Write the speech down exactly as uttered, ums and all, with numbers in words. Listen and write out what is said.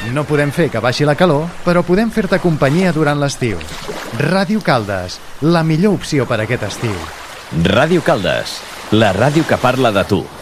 No podem fer que baixi la calor, però podem fer-te companyia durant l'estiu. Ràdio Caldes, la millor opció per aquest estiu. Ràdio Caldes, la ràdio que parla de tu.